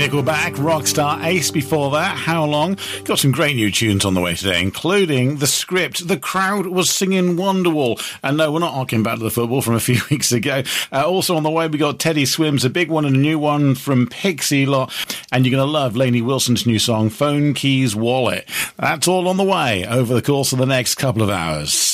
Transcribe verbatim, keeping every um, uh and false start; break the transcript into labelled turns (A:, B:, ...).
A: Nickelback, Rockstar, Ace before that, How Long? Got some great new tunes on the way today, including The Script. The crowd was singing Wonderwall. And no, we're not harking back to the football from a few weeks ago. Uh, also on the way, we got Teddy Swims, a big one and a new one from Pixie Lot. And you're going to love Lainey Wilson's new song, Phone Keys Wallet. That's all on the way over the course of the next couple of hours.